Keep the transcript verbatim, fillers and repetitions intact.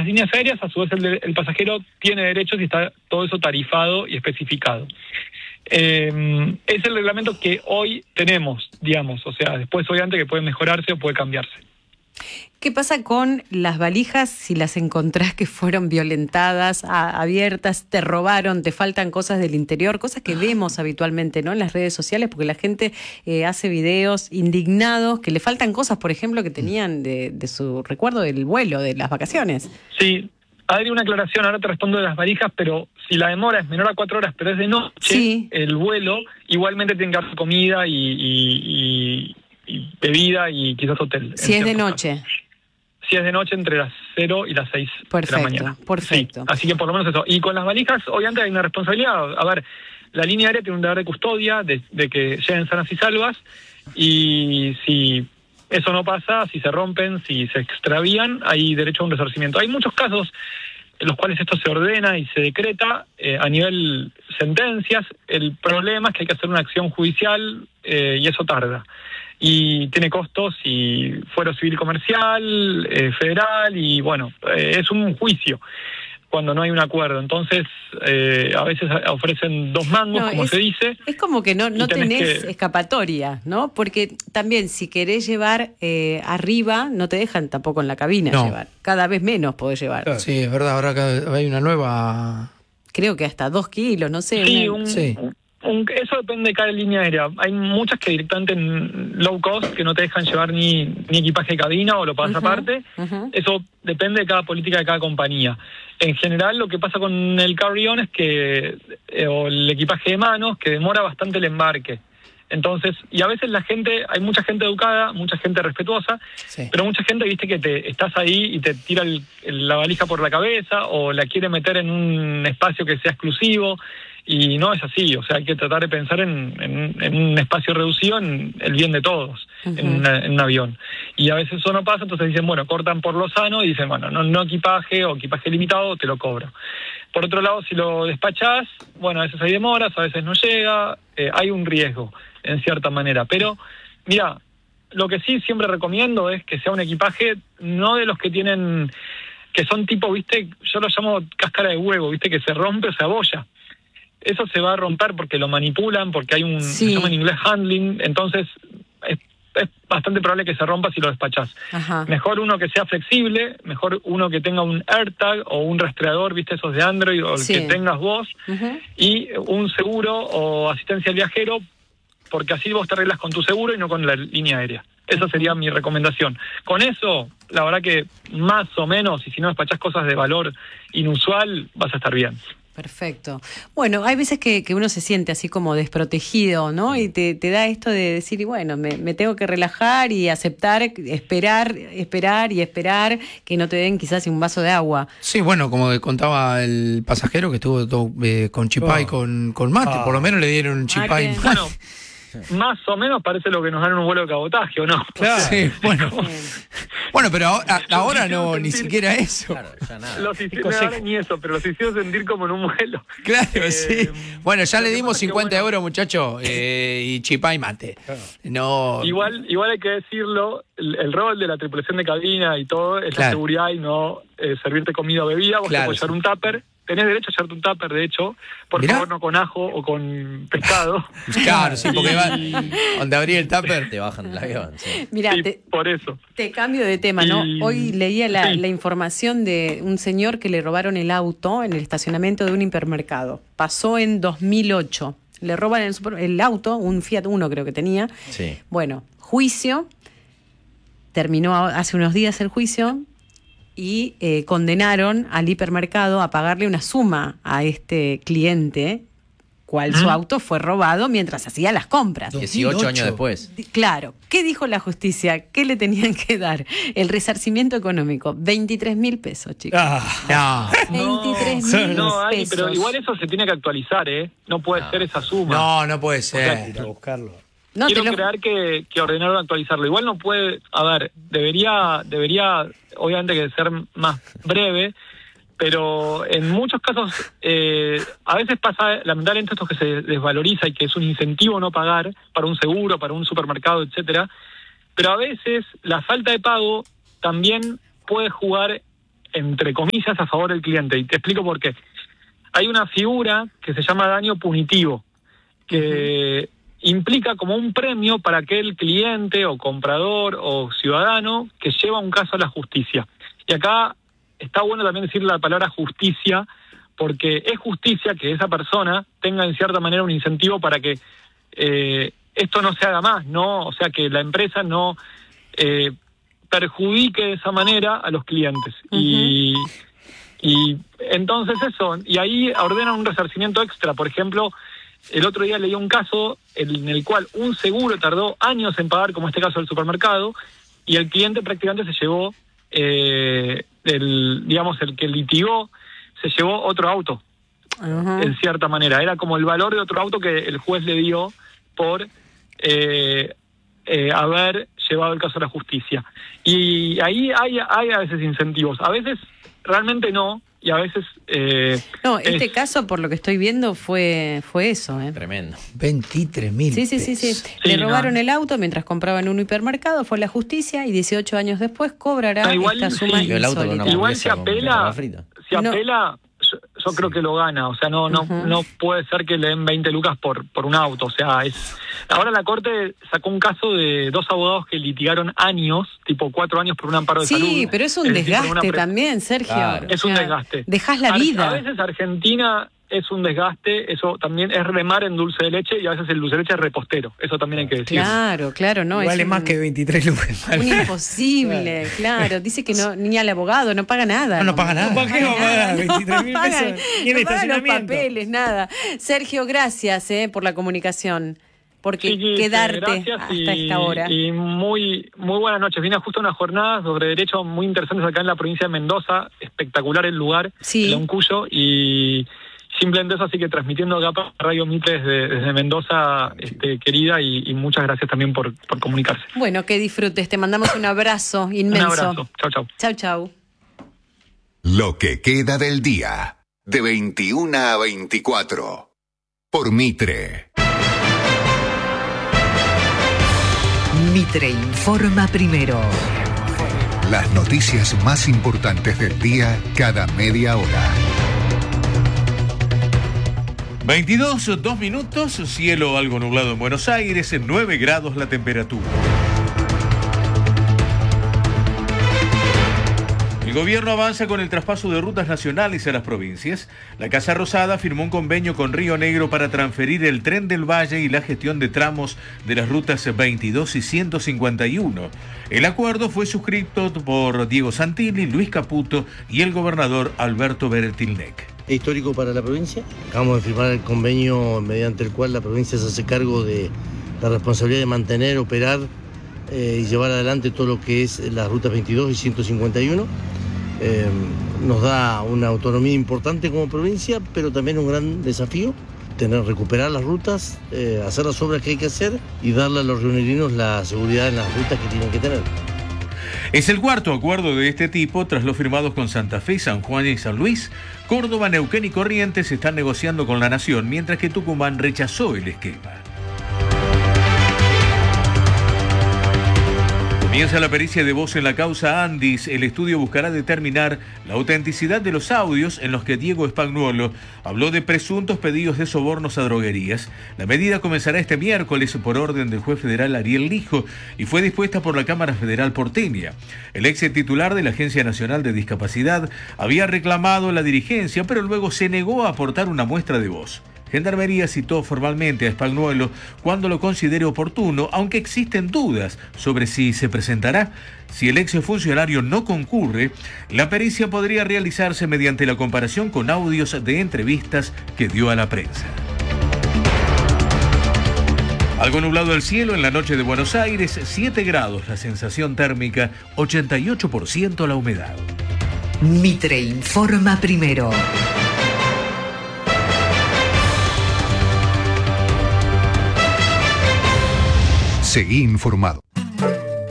las líneas aéreas, a su vez el, el pasajero tiene derechos y está todo eso tarifado y especificado. Eh, es el reglamento que hoy tenemos, digamos, o sea, después obviamente que puede mejorarse o puede cambiarse. ¿Qué pasa con las valijas si las encontrás que fueron violentadas, a, abiertas, te robaron, te faltan cosas del interior, cosas que vemos habitualmente, ¿no?, en las redes sociales, porque la gente eh, hace videos indignados, que le faltan cosas, por ejemplo, que tenían de, de su recuerdo del vuelo, de las vacaciones? Sí, Adri, una aclaración, ahora te respondo de las valijas, pero si la demora es menor a cuatro horas, pero es de noche, sí, el vuelo, igualmente tiene que haber comida y, y, y, y bebida y quizás hotel. Si es de noche. Casos. Si es de noche, entre las cero y las seis perfecto, de la mañana. Perfecto. Sí, así que por lo menos eso. Y con las valijas, obviamente hay una responsabilidad. A ver, la línea aérea tiene un deber de custodia, de, de que lleguen sanas y salvas, y si eso no pasa, si se rompen, si se extravían, hay derecho a un resarcimiento. Hay muchos casos en los cuales esto se ordena y se decreta eh, a nivel sentencias. El problema es que hay que hacer una acción judicial eh, y eso tarda. Y tiene costos y fuero civil comercial, eh, federal, y bueno, eh, es un juicio cuando no hay un acuerdo. Entonces, eh, a veces ofrecen dos mangos, no, como es, se dice. Es como que no, no tenés, tenés que... escapatoria, ¿no? Porque también si querés llevar eh, arriba, no te dejan tampoco en la cabina no. llevar. Cada vez menos podés llevar. Claro. Sí, es verdad, ahora hay una nueva... Creo que hasta dos kilos, no sé. Sí, una... un... sí. Un, eso depende de cada línea aérea. Hay muchas que directamente en low cost que no te dejan llevar ni, ni equipaje de cabina o lo pagas uh-huh, aparte. Uh-huh. Eso depende de cada política de cada compañía. En general, lo que pasa con el carry-on es que, eh, o el equipaje de manos, que demora bastante el embarque. Entonces, y a veces la gente, hay mucha gente educada, mucha gente respetuosa, sí, pero mucha gente, viste, que te estás ahí y te tira el, el, la valija por la cabeza o la quiere meter en un espacio que sea exclusivo. Y no es así, o sea, hay que tratar de pensar en, en, en un espacio reducido, en el bien de todos, uh-huh, en, una, en un avión. Y a veces eso no pasa, entonces dicen, bueno, cortan por lo sano y dicen, bueno, no, no equipaje o equipaje limitado, te lo cobro. Por otro lado, si lo despachás, bueno, a veces hay demoras, a veces no llega, eh, hay un riesgo, en cierta manera. Pero, mira, lo que sí siempre recomiendo es que sea un equipaje, no de los que tienen, que son tipo, viste, yo lo llamo cáscara de huevo, viste, que se rompe o se abolla. Eso se va a romper porque lo manipulan, porque hay un, sí, se llama en inglés handling, entonces es, es bastante probable que se rompa si lo despachás. Ajá. Mejor uno que sea flexible, mejor uno que tenga un AirTag o un rastreador, viste, esos de Android, o sí, el que tengas vos, uh-huh, y un seguro o asistencia al viajero, porque así vos te arreglas con tu seguro y no con la línea aérea. Esa sería mi recomendación. Con eso, la verdad que más o menos, y si no despachás cosas de valor inusual, vas a estar bien. Perfecto. Bueno, hay veces que, que uno se siente así como desprotegido, ¿no? Y te, te da esto de decir, y bueno, me, me tengo que relajar y aceptar, esperar, esperar y esperar que no te den quizás un vaso de agua. Sí, bueno, como contaba el pasajero que estuvo todo, eh, con chipá y oh. con, con mate, oh. por lo menos le dieron chipá y mate. Bueno, más o menos parece lo que nos dan en un vuelo de cabotaje, ¿o no? Claro, sí, bueno. Bueno, pero ahora, ahora no, sentir, ni siquiera eso. Claro, ya nada. Los hicieron, no, ni eso, pero los hicieron sentir como en un vuelo. Claro, eh, sí. Bueno, ya le dimos cincuenta bueno, euros, muchachos, eh, y chipá y mate. Claro. No. Igual, igual hay que decirlo, el, el rol de la tripulación de cabina y todo es claro, la seguridad y no eh, servirte comida o bebida. Vos claro, te puedes llevar un tupper. Tenés derecho a echarte un tupper, de hecho, por ¿Mirá? favor, no con ajo o con pescado. Claro, sí, porque y... va, donde abrí el tupper te bajan del avión. Sí. Mirá, sí, te, por eso. Te cambio de tema, ¿no? Y... Hoy leía la, sí. la información de un señor que le robaron el auto en el estacionamiento de un hipermercado. Pasó en dos mil ocho. Le roban el, super, el auto, un Fiat Uno creo que tenía. Sí. Bueno, juicio. Terminó hace unos días el juicio. Y eh, condenaron al hipermercado a pagarle una suma a este cliente, cual ¿Mm? su auto fue robado mientras hacía las compras. dieciocho años después. Claro. ¿Qué dijo la justicia? ¿Qué le tenían que dar? El resarcimiento económico, veintitrés mil pesos, chicos. Ah, no. veintitrés mil no, Ari, pesos. Pero igual eso se tiene que actualizar, ¿eh? No puede no. ser esa suma. No, no puede ser. Ir a buscarlo. No, Quiero lo... creer que, que ordenaron actualizarlo. Igual no puede, a ver, debería, debería obviamente que ser más breve, pero en muchos casos, eh, a veces pasa, lamentablemente, esto que se desvaloriza y que es un incentivo no pagar para un seguro, para un supermercado, etcétera. Pero a veces la falta de pago también puede jugar entre comillas, a favor del cliente. Y te explico por qué. Hay una figura que se llama daño punitivo, que uh-huh. implica como un premio para aquel cliente o comprador o ciudadano que lleva un caso a la justicia. Y acá está bueno también decir la palabra justicia, porque es justicia que esa persona tenga en cierta manera un incentivo para que eh, esto no se haga más, ¿no? O sea, que la empresa no eh, perjudique de esa manera a los clientes. Uh-huh. Y, y entonces eso, y ahí ordenan un resarcimiento extra. Por ejemplo, el otro día leí un caso en el cual un seguro tardó años en pagar, como este caso del supermercado, y el cliente prácticamente se llevó, eh, el, digamos, el que litigó, se llevó otro auto, uh-huh. en cierta manera. Era como el valor de otro auto que el juez le dio por eh, eh, haber llevado el caso a la justicia. Y ahí hay, hay a veces incentivos, a veces realmente no, y a veces... Eh, no, este es... caso, por lo que estoy viendo, fue fue eso. ¿eh? Tremendo. veintitrés mil Sí, sí, sí, sí. Sí, Le robaron no. el auto mientras compraban en un hipermercado, fue a la justicia y dieciocho años después cobrará no, igual, esta suma sí. el auto insólita. Igual si apela, si No. apela, yo, yo Sí. creo que lo gana. O sea, no no Uh-huh. no puede ser que le den veinte lucas por por un auto. O sea, es ahora la Corte sacó un caso de dos abogados que litigaron años, tipo cuatro años por un amparo de Sí, salud. Sí, pero es un Es decir, por desgaste una pre- también, Sergio. Claro. Es un desgaste. Dejás la Ar- vida. A veces Argentina es un desgaste, eso también es remar en dulce de leche, y a veces el dulce de leche es repostero. Eso también hay que decir. Claro, claro, no. Vale es más un, que veintitrés lucas. un imposible, claro. Dice que no, ni al abogado, no paga nada. No, no paga nada. No ¿Para qué va a paga pagar nada, veintitrés mil no pesos? paga- Ni el no paga los estacionamiento. papeles, nada. Sergio, gracias eh, por la comunicación. Porque Chiquis, quedarte gracias hasta y, esta hora. y muy muy buenas noches. Vine justo una jornada sobre derechos muy interesantes acá en la provincia de Mendoza. Espectacular el lugar, Sí. el Loncuyo, y simplemente eso, así que transmitiendo acá para Radio Mitre desde, desde Mendoza, este, querida, y, y muchas gracias también por, por comunicarse. Bueno, que disfrutes. Te mandamos un abrazo inmenso. Un abrazo. Chau, chau. Chau, chau. Lo que queda del día, de veintiuna a veinticuatro, por Mitre. Mitre informa primero. Las noticias más importantes del día cada media hora. veintidós, dos minutos, cielo algo nublado en Buenos Aires, en nueve grados la temperatura. El gobierno avanza con el traspaso de rutas nacionales a las provincias. La Casa Rosada firmó un convenio con Río Negro para transferir el Tren del Valle y la gestión de tramos de las rutas veintidós y ciento cincuenta y uno. El acuerdo fue suscrito por Diego Santilli, Luis Caputo y el gobernador Alberto Beretilnec. Es histórico para la provincia. Acabamos de firmar el convenio mediante el cual la provincia se hace cargo de la responsabilidad de mantener, operar eh, y llevar adelante todo lo que es las rutas veintidós y ciento cincuenta y uno. Eh, nos da una autonomía importante como provincia, pero también un gran desafío, tener, recuperar las rutas, eh, hacer las obras que hay que hacer y darle a los rionegrinos la seguridad en las rutas que tienen que tener. Es el cuarto acuerdo de este tipo tras los firmados con Santa Fe, San Juan y San Luis. Córdoba, Neuquén y Corrientes están negociando con la Nación, mientras que Tucumán rechazó el esquema. Comienza la pericia de voz en la causa Andis. El estudio buscará determinar la autenticidad de los audios en los que Diego Spagnuolo habló de presuntos pedidos de sobornos a droguerías. La medida comenzará este miércoles por orden del juez federal Ariel Lijo y fue dispuesta por la Cámara Federal porteña. El ex titular de la Agencia Nacional de Discapacidad había reclamado la dirigencia, pero luego se negó a aportar una muestra de voz. Gendarmería citó formalmente a Spagnuolo cuando lo considere oportuno, aunque existen dudas sobre si se presentará. Si el ex funcionario no concurre, la pericia podría realizarse mediante la comparación con audios de entrevistas que dio a la prensa. Algo nublado el cielo en la noche de Buenos Aires, siete grados la sensación térmica, ochenta y ocho por ciento la humedad. Mitre informa primero. Seguí informado.